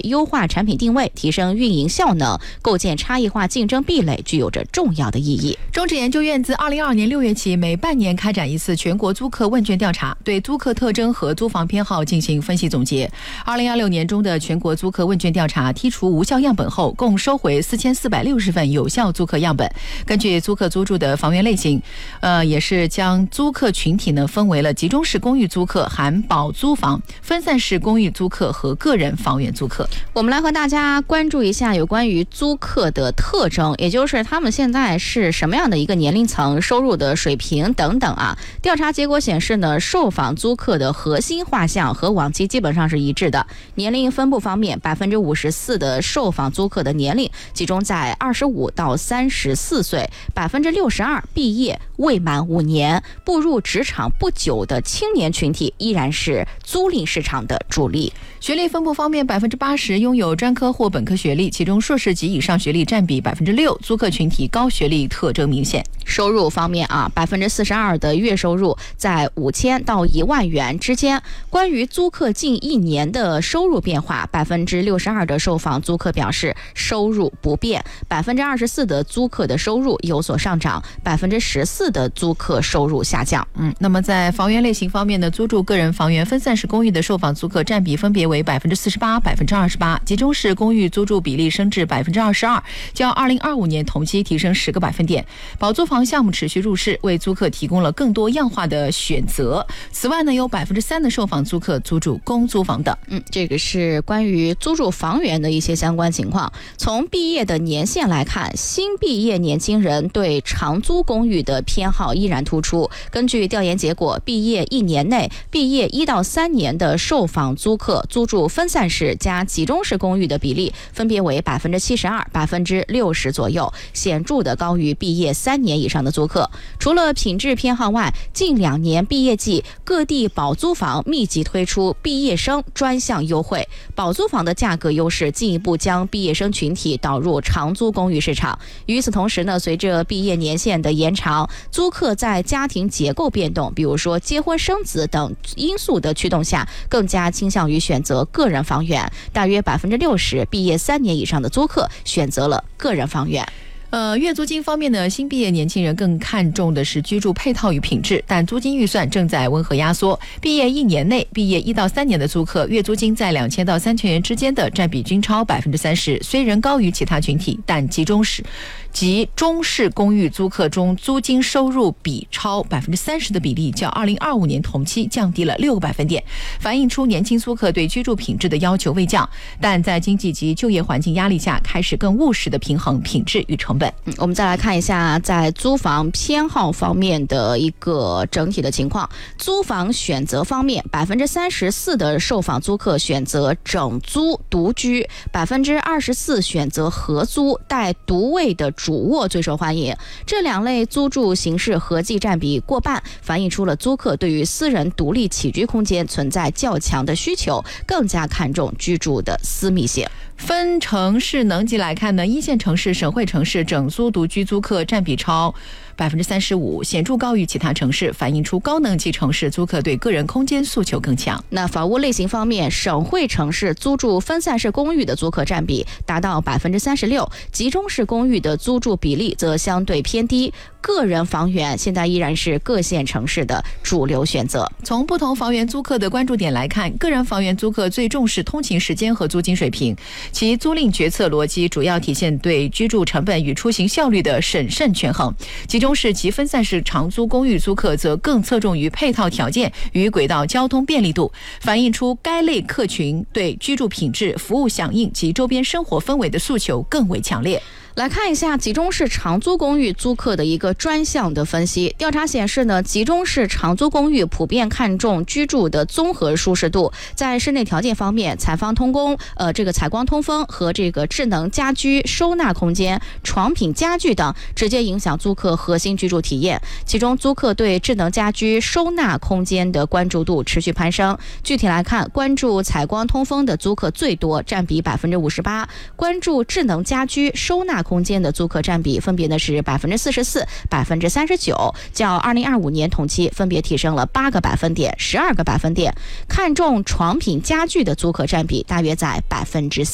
优化产品定位，提升运营效能，构建差异化竞争壁垒，具有着重要的意义。 中指研究院自2022年6月起，每半年开展一次全国租客问卷调查，对租客特征和租房偏好进行分析总结。2016年中的全国租客问卷调查剔除无效样本后，共收回4460份有效租客样本。根据租客租住的房源类型，也是将租客群体呢分为了集中式公寓租客、含保租房、分散式公寓租客和个人房源租客。 我们来和大家关注一下有关于租客的特征，也就是他们现在是什么样的一个年龄层、收入的水平等等啊。调查结果显示呢，受访租客的核心画像和往期基本上是一致的。年龄分布方面，54%的受访租客的年龄集中在25到34岁，62%毕业未满5年，步入职场不久的青年群体依然是租赁市场的主力。 学历分布方面，80%拥有专科或本科学历，其中硕士及以上学历占比6%，租客群体高学历特征明显。 收入方面，42%的月收入在5000到1万元之间。关于租客近1年的收入变化，62%的受访租客表示收入不变，24%的租客的收入有所上涨，14%的租客收入下降。 那么在房源类型方面呢，租住个人房源、分散式公寓的受访租客占比分别为48%、28%，集中式公寓租住比例升至22%，较2025年同期提升10个百分点。保租房项目持续入市，为租客提供了更多样化的选择。此外呢，有3%的受访租客租住公租房等。 这个是关于租住房源的一些相关情况。从毕业的年限来看，新毕业年轻人对长租公寓的偏好依然突出。根据调研结果，毕业1年内，毕业1到3年的受访租客租住分散式加集中式公寓的比例分别为72%、60%左右，显著的高于毕业3年以上的租客。除了品质偏好外，近2年毕业季，各地保租房密集推出毕业生专项优惠，保租房的价格优势进一步将毕业生群体导入长租公寓市场。与此同时呢，随着毕业年限的延长，租客在家庭结构变动，比如说结婚生子等因素的驱动下，更加倾向于选择个人房源。大约60%毕业3年以上的租客选择了个人房源。 月租金方面呢，新毕业年轻人更看重的是居住配套与品质，但租金预算正在温和压缩。毕业1年内，毕业1到3年的租客，月租金在2000到3000元之间的占比均超30%，虽仍高于其他群体，但集中式公寓租客中租金收入比超30%的比例，较2025年同期降低了6个百分点，反映出年轻租客对居住品质的要求未降，但在经济及就业环境压力下，开始更务实的平衡品质与成本。 我们再来看一下在租房偏好方面的一个整体的情况。租房选择方面，34%的受访租客选择整租独居，24%选择合租，带独卫的主卧最受欢迎。这2类租住形式合计占比过半，反映出了租客对于私人独立起居空间存在较强的需求，更加看重居住的私密性。 分城市能级来看呢，1线城市、省会城市整租独居租客占比超35%，显著高于其他城市，反映出高能级城市租客对个人空间诉求更强。 那房屋类型方面，省会城市租住分散式公寓的租客占比达到36%，集中式公寓的租住比例则相对偏低。个人房源现在依然是各县城市的主流选择。 从不同房源租客的关注点来看，个人房源租客最重视通勤时间和租金水平，其租赁决策逻辑主要体现对居住成本与出行效率的审慎权衡。集中式及分散式长租公寓租客则更侧重于配套条件与轨道交通便利度，反映出该类客群对居住品质、服务响应及周边生活氛围的诉求更为强烈。 来看一下集中式长租公寓租客的一个专项的分析。调查显示呢，集中式长租公寓普遍看重居住的综合舒适度。在室内条件方面，采光通风和这个智能家居收纳空间、床品家具等，直接影响租客核心居住体验。其中，租客对智能家居收纳空间的关注度持续攀升。具体来看，关注采光通风的租客最多，占比58%；关注智能家居收纳空间的租客占比分别呢是44%、39%，较2025年同期分别提升了8个百分点、12个百分点。看重床品家具的租客占比大约在3%。